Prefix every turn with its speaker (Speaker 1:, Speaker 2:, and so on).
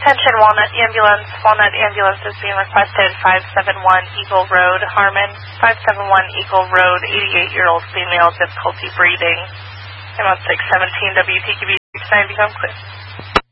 Speaker 1: Attention, Walnut Ambulance. Walnut Ambulance is being requested. 571 Eagle Road, Harmon. 571 Eagle Road, 88-year-old female, difficulty breathing. MS 617 WTQB 69, become clear.